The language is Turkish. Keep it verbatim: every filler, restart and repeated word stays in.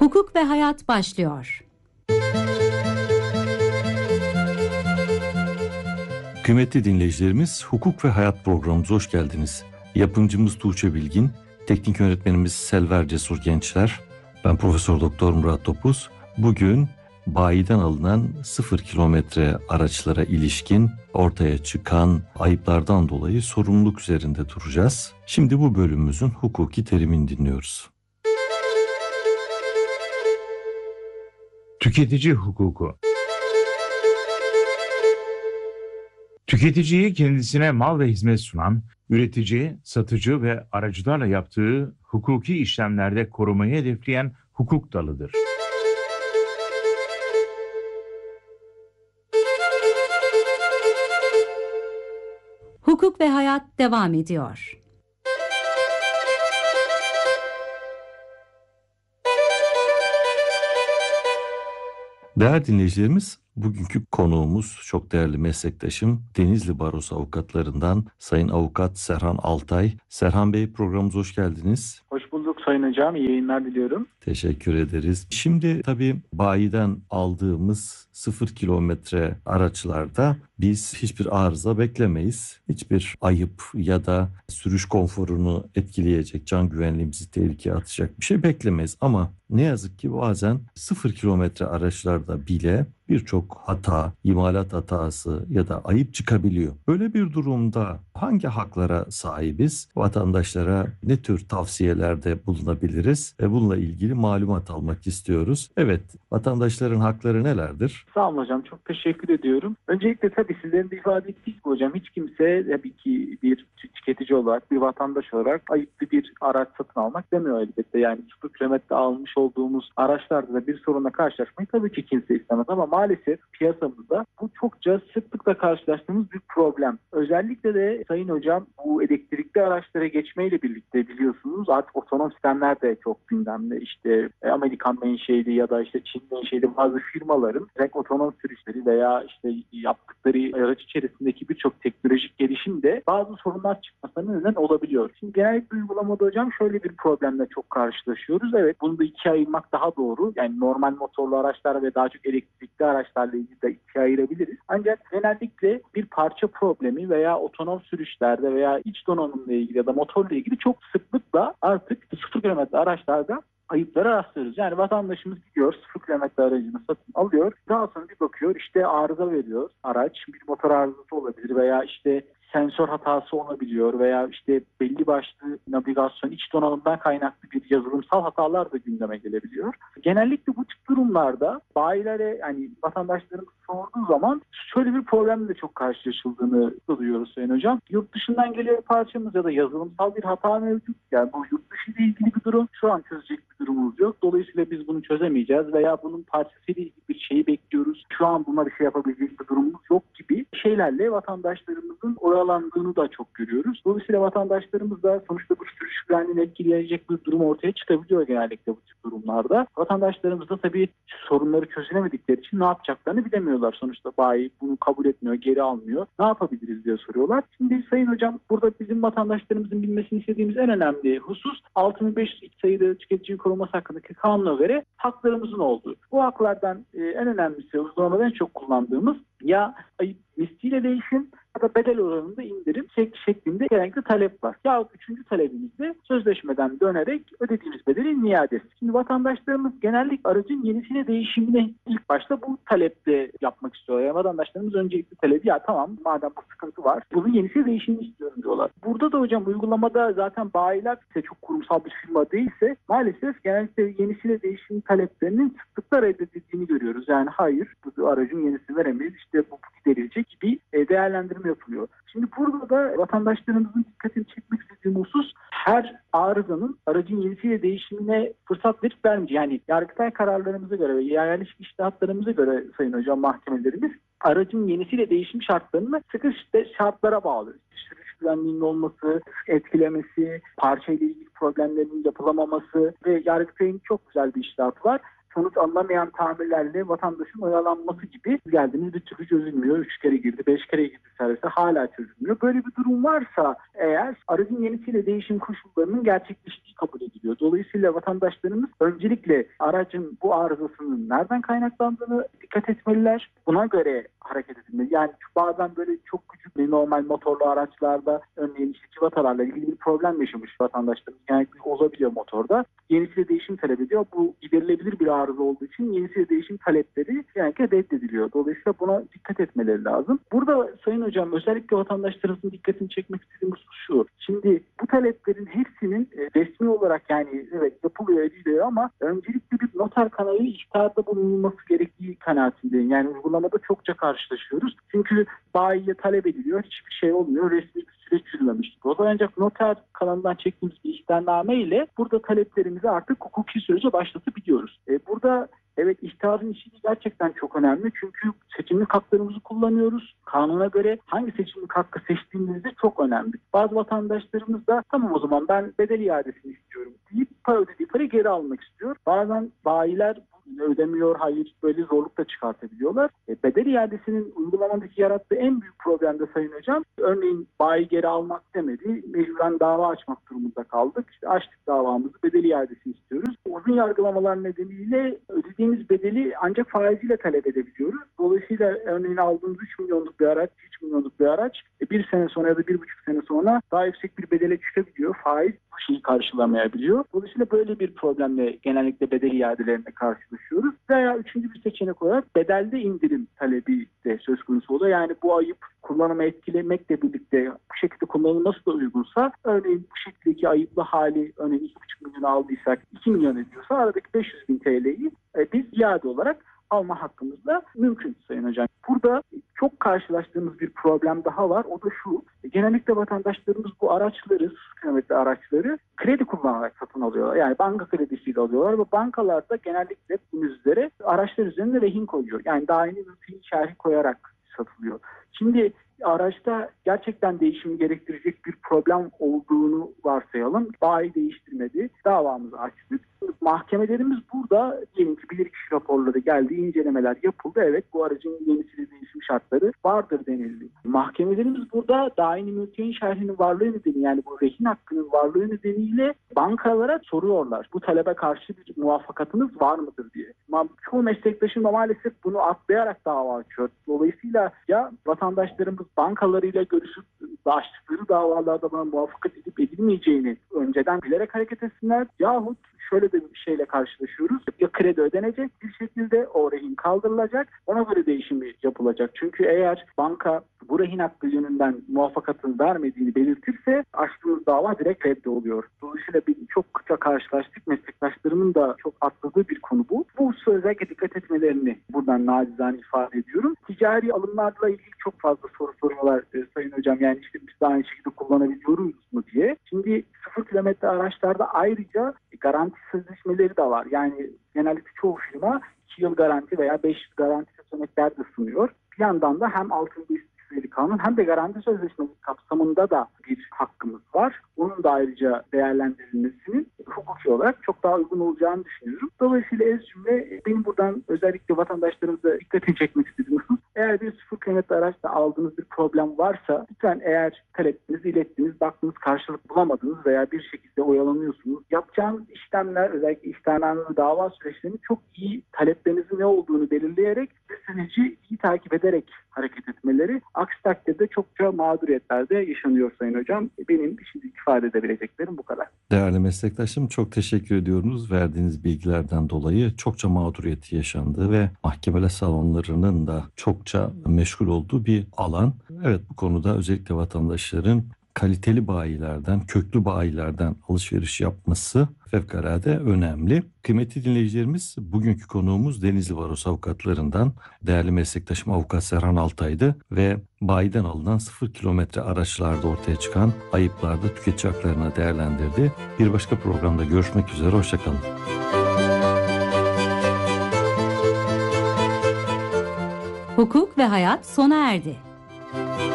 Hukuk ve Hayat başlıyor. Kıymetli dinleyicilerimiz, Hukuk ve Hayat programımıza hoş geldiniz. Yapımcımız Tuğçe Bilgin, teknik yönetmenimiz Selver Cesur Gençler, ben Profesör Doktor Murat Topuz. Bugün bayiden alınan sıfır kilometre araçlara ilişkin ortaya çıkan ayıplardan dolayı sorumluluk üzerinde duracağız. Şimdi bu bölümümüzün hukuki terimini dinliyoruz. Tüketici hukuku. Tüketiciyi kendisine mal ve hizmet sunan, üretici, satıcı ve aracılarla yaptığı hukuki işlemlerde korumayı hedefleyen hukuk dalıdır. Hukuk ve Hayat devam ediyor. Değerli dinleyicilerimiz, bugünkü konuğumuz çok değerli meslektaşım Denizli Barosu avukatlarından Sayın Avukat Serhan Altay. Serhan Bey, programımıza hoş geldiniz. Hoş bulduk Sayın Hocam. İyi yayınlar diliyorum. Teşekkür ederiz. Şimdi tabii bayiden aldığımız sıfır kilometre araçlarda biz hiçbir arıza beklemeyiz. Hiçbir ayıp ya da sürüş konforunu etkileyecek, can güvenliğimizi tehlikeye atacak bir şey beklemeyiz. Ama ne yazık ki bazen sıfır kilometre araçlarda bile birçok hata, imalat hatası ya da ayıp çıkabiliyor. Böyle bir durumda hangi haklara sahibiz? Vatandaşlara ne tür tavsiyelerde bulunabiliriz? Ve bununla ilgili malumat almak istiyoruz. Evet, vatandaşların hakları nelerdir? Sağ olun hocam. Çok teşekkür ediyorum. Öncelikle tabii sizlerin de ifade ettiği gibi hocam hiç kimse tabii ki bir tüketici olarak, bir vatandaş olarak ayıplı bir araç satın almak demiyor elbette. Yani sıfır kilometre almış olduğumuz araçlarda da bir sorunla karşılaşmayı tabii ki kimse istemez ama maalesef piyasamızda bu çokça sıklıkla karşılaştığımız bir problem. Özellikle de Sayın Hocam bu elektrikli araçlara geçmeyle birlikte biliyorsunuz artık otonom sistemler de çok gündemde. İşte Amerikan menşeli ya da işte Çin menşeli bazı firmaların direkt otonom sürüşleri veya işte yaptıkları araç içerisindeki birçok teknolojik gelişim de bazı sorunlar çıkmasına neden olabiliyor. Şimdi genellikle uygulamada hocam şöyle bir problemle çok karşılaşıyoruz. Evet, bunu da ikiye ayırmak daha doğru. Yani normal motorlu araçlar ve daha çok elektrikli araçlarla ilgili de ikiye ayırabiliriz. Ancak genellikle bir parça problemi veya otonom sürüşlerde veya iç donanımla ilgili ya da motorla ilgili çok sıklıkla artık sıfır kilometre araçlarda ayıplara rastlıyoruz. Yani vatandaşımız gidiyor sıfır kilometre aracını satın alıyor. Daha sonra bir bakıyor işte arıza veriyor araç. Bir motor arızası olabilir veya işte sensör hatası olabiliyor veya işte belli başlı navigasyon iç donanımdan kaynaklı bir yazılımsal hatalar da gündeme gelebiliyor. Genellikle bu tip durumlarda bayilere yani vatandaşlarımız sorduğu zaman şöyle bir problemle de çok karşılaşıldığını duyuyoruz Sayın Hocam. Yurt dışından geliyor parçamız ya da yazılımsal bir hata mevcut. Yani bu yurt dışı ile ilgili bir durum. Şu an çözecek bir durumumuz yok. Dolayısıyla biz bunu çözemeyeceğiz veya bunun parçasıyla ilgili bir şeyi bekliyoruz. Şu an buna bir şey yapabilecek bir durumumuz yok gibi şeylerle vatandaşlarımızın oyalandığını da çok görüyoruz. Dolayısıyla vatandaşlarımız da sonuçta bu sürüş güvenliğini etkileyecek bir durum ortaya çıkabiliyor genellikle bu tip durumlarda. Vatandaşlarımız da tabii sorunları çözülemedikleri için ne yapacaklarını bilemiyorlar. Sonuçta bayi bunu kabul etmiyor, geri almıyor. Ne yapabiliriz diye soruyorlar. Şimdi Sayın Hocam burada bizim vatandaşlarımızın bilmesini istediğimiz en önemli husus altı bin beş yüz iki sayılı tüketici koruması hakkındaki kanuna göre haklarımızın olduğu. Bu haklardan e, en önemlisi uygulamada en çok kullandığımız ya ayıp misliyle değişim ya da bedel oranında indirim şeklinde genellikle talep var. Yahut üçüncü talebimizde sözleşmeden dönerek ödediğimiz bedelin iadesi. Şimdi vatandaşlarımız genellikle aracın yenisiyle değişimine ilk başta bu talepte yapmak istiyorlar. Yani vatandaşlarımız öncelikli talebi ya tamam madem bu sıkıntı var bunun yenisiyle değişimini istiyorum diyorlar. Burada da hocam uygulamada zaten bayiler ise çok kurumsal bir firma değilse maalesef genellikle yenisiyle değişim taleplerinin sıklıkla reddedildiğini görüyoruz. Yani hayır bu aracın yenisini veremeyiz işte bu giderilecek gibi değerlendirme yapılıyor. Şimdi burada da vatandaşlarımızın dikkatini çekmek istediğim husus her arızanın aracın yenisiyle değişimine fırsat verip vermeyeceği. Yani Yargıtay kararlarımıza göre ve yerleşik iştihatlarımıza göre Sayın Hocam mahkemelerimiz aracın yenisiyle değişim şartlarını sıkı şartlara bağlı. Sürüş güvenliğinin olması, etkilemesi, parçayla ilgili problemlerin yapılamaması ve Yargıtay'ın çok güzel bir iştahatı var. sonuç alınamayan tamirlerle vatandaşın oyalanması gibi geldiğimiz bir türlü çözülmüyor. Üç kere girdi, beş kere girdi servise hala çözülmüyor. Böyle bir durum varsa eğer aracın yenisiyle değişim koşullarının gerçekleştiği kabul ediliyor. Dolayısıyla vatandaşlarımız öncelikle aracın bu arızasının nereden kaynaklandığını dikkat etmeliler. Buna göre hareket edilmeli. Yani bazen böyle çok küçük bir normal motorlu araçlarda örneğin işte civatalarla ilgili bir problem yaşamış vatandaşlarımız. Yani olabiliyor motorda. Yenisiyle değişim talep ediyor. Bu giderilebilir bir arıza olduğu için yenisiyle değişim talepleri genellikle reddediliyor. Dolayısıyla buna dikkat etmeleri lazım. Burada Sayın Hocam özellikle vatandaşlarımızın dikkatini çekmek istediğim husus şu. Şimdi bu taleplerin hepsinin e, resmi olarak yani evet yapılıyor ediliyor ama öncelikle bir noter kanalı ihtarda bulunulması gerektiği kanaatindeyim. Yani uygulamada çokça karşılaşıyoruz. Çünkü bayiye talep ediliyor. Hiçbir şey olmuyor. Resmi bir süreç yürümemiştir. O zaman ancak noter kanalından çektiğimiz bir ihtarname ile burada taleplerimizi artık hukuki sürece başlatabiliyoruz. E, burada evet ihtarın işi gerçekten çok önemli. Çünkü seçimlik haklarımızı kullanıyoruz. Kanuna göre hangi seçimlik hakkı seçtiğimiz de çok önemli. Bazı vatandaşlarımız da tamam o zaman ben bedel iadesini istiyorum deyip para ödediği parayı geri almak istiyor. Bazen bayiler ödemiyor, hayır böyle zorluk da çıkartabiliyorlar. E, bedel iadesinin uygulamadaki yarattığı en büyük problem de Sayın Hocam, örneğin bayi geri almak demedi, mecburen dava açmak durumunda kaldık. İşte açtık davamızı, bedel iadesini istiyoruz. Uzun yargılamalar nedeniyle ödediğimiz bedeli ancak faiziyle talep edebiliyoruz. Dolayısıyla örneğin aldığımız üç milyonluk bir araç, üç milyonluk bir araç e, bir sene sonra ya da bir buçuk sene sonra daha yüksek bir bedele çıkabiliyor. Faiz bu şeyi karşılamayabiliyor. Dolayısıyla böyle bir problemle genellikle bedel iadelerine karşılaşıyoruz. Veya üçüncü bir seçenek olarak bedelde indirim talebi de söz konusu oluyor. Yani bu ayıp kullanımı etkilemekle birlikte bu şekilde kullanılması da uygunsa, örneğin bu şekildeki ayıplı hali örneğin iki buçuk milyon aldıysak iki milyon ediyorsa aradaki beş yüz bin T L'yi e, biz iade olarak alma hakkımız da mümkün Sayın Hocam. Burada çok karşılaştığımız bir problem daha var. O da şu. Genellikle vatandaşlarımız bu araçları, sıfır kilometre araçları kredi kullanarak satın alıyorlar. Yani banka kredisiyle alıyorlar ve bankalarda genellikle bunun üzere araçlar üzerinde rehin koyuyor. Yani daimi mülkiyet şerhi koyarak satılıyor. Şimdi araçta gerçekten değişimi gerektirecek bir problem olduğunu varsayalım. Bayi değiştirmedi. Davamızı açtık. Mahkemelerimiz burada diyelim ki bilirkişi raporları geldi, incelemeler yapıldı. Evet bu aracın yenisiyle değişim şartları vardır denildi. Mahkemelerimiz burada daimi mülkiyetin şerhinin varlığı nedeniyle yani bu rehin hakkının varlığı nedeniyle bankalara soruyorlar. Bu talebe karşı bir muvaffakatınız var mıdır diye. Ama çoğu meslektaşım da maalesef bunu atlayarak dava açıyor. Dolayısıyla ya vatandaşlarımız bankalarıyla görüşüp açtıkları davalarda bana muvaffakat edip edilmeyeceğini önceden bilerek hareket etsinler yahut şöyle de bir şeyle karşılaşıyoruz. Ya kredi ödenecek bir şekilde o rehin kaldırılacak. Ona göre değişimi yapılacak. Çünkü eğer banka bu rehin hakkı yönünden muvaffakatını vermediğini belirtirse açtığımız dava direkt reddoluyor. Dolayısıyla bir çok kısa karşılaştık. Meslektaşlarımın da çok atladığı bir konu bu. Bu hususa özellikle dikkat etmelerini buradan nacizane ifade ediyorum. Ticari alımlarla ilgili çok fazla soru soruyorlar e, Sayın Hocam. Yani işte biz de aynı şekilde kullanabiliyoruz mu diye. Şimdi sıfır kilometre araçlarda ayrıca garanti sözleşmeleri de var. Yani genellikle çoğu firma iki yıl garanti veya beş yıl garanti seçenekler de sunuyor. Bir yandan da hem altın istisnai kanun hem de garanti sözleşmesi kapsamında da bir hakkımız var. Onun da ayrıca değerlendirilmesinin hukuki olarak çok daha uygun olacağını düşünüyorum. Dolayısıyla ez cümle benim buradan özellikle vatandaşlarımıza dikkatini çekmek istediğim husus, eğer bir sıfır kilometre araçla aldığınız bir problem varsa lütfen eğer talepinizi ilettiniz, baktınız karşılık bulamadınız veya bir şekilde oyalanıyorsunuz. Yapacağınız işlemler özellikle ihtarname ve dava süreçlerini çok iyi taleplerinizin ne olduğunu belirleyerek ve süreci iyi takip ederek hareket etmeleri. Aksi takdirde çokça mağduriyetler de yaşanıyor Sayın Hocam. Benim şimdi ifade edebileceklerim bu kadar. Değerli meslektaşım çok teşekkür ediyoruz. Verdiğiniz bilgilerden dolayı çokça mağduriyeti yaşandığı ve mahkemeler salonlarının da çokça meşgul olduğu bir alan. Evet bu konuda özellikle vatandaşların kaliteli bayilerden, köklü bayilerden alışveriş yapması fevkalade önemli. Kıymetli dinleyicilerimiz, bugünkü konuğumuz Denizli Varos Avukatlarından değerli meslektaşım Avukat Serhan Altay'dı ve bayiden alınan sıfır kilometre araçlarda ortaya çıkan ayıplarda tüketici haklarına değerlendirdi. Bir başka programda görüşmek üzere, hoşçakalın. Hukuk ve hayat sona erdi.